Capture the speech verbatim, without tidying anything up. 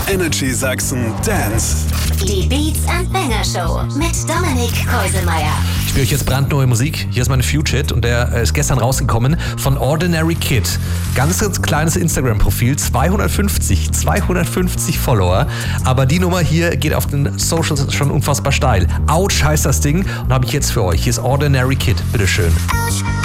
Energy Sachsen Dance. Die Beats and Banger Show mit Dominik Keuselmeier. Ich spiele euch jetzt brandneue Musik. Hier ist mein Future und der ist gestern rausgekommen von Ordinary Kid. Ganz, ganz kleines Instagram-Profil, zweihundertfünfzig, zweihundertfünfzig Follower. Aber die Nummer hier geht auf den Socials schon unfassbar steil. Ouch heißt das Ding und habe ich jetzt für euch. Hier ist Ordinary Kid. Bitteschön. Ouch.